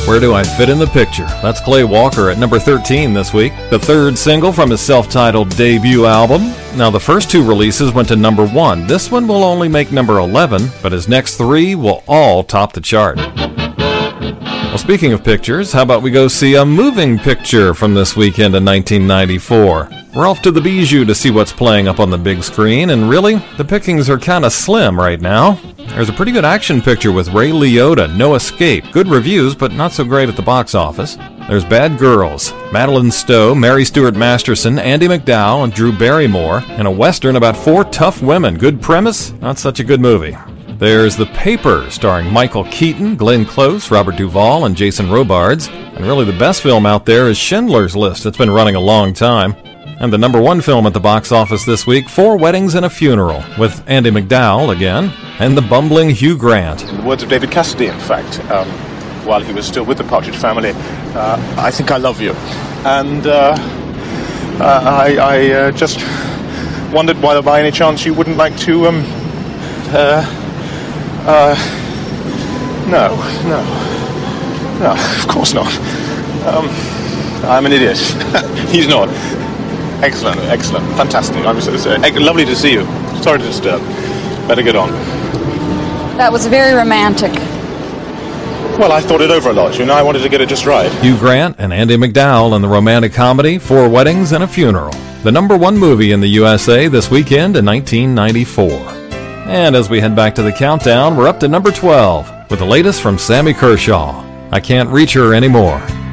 Where Do I Fit in the Picture? That's Clay Walker at number 13 this week, the third single from his self-titled debut album. Now, the first two releases went to number 1. This one will only make number 11, but his next 3 will all top the chart. Well, speaking of pictures, how about we go see a moving picture from this weekend in 1994? We're off to the Bijou to see what's playing up on the big screen, and really, the pickings are kind of slim right now. There's a pretty good action picture with Ray Liotta, No Escape. Good reviews, but not so great at the box office. There's Bad Girls, Madeline Stowe, Mary Stuart Masterson, Andie MacDowell, and Drew Barrymore, and a western about 4 tough women. Good premise, not such a good movie. There's The Paper, starring Michael Keaton, Glenn Close, Robert Duvall, and Jason Robards. And really the best film out there is Schindler's List. It's been running a long time. And the number 1 film at the box office this week, 4 Weddings and a Funeral, with Andie MacDowell again, and the bumbling Hugh Grant. In the words of David Cassidy, in fact, while he was still with the Partridge Family, I think I love you. And I just wondered whether by any chance you wouldn't like to, no, of course not. I'm an idiot. He's not. Excellent, fantastic. Lovely to see you. Sorry to disturb. Better get on. That was very romantic. Well, I thought it over a lot. I wanted to get it just right. Hugh Grant and Andie MacDowell in the romantic comedy 4 Weddings and a Funeral, the number 1 movie in the USA this weekend in 1994. And as we head back to the countdown, we're up to number 12 with the latest from Sammy Kershaw, I Can't Reach Her Anymore.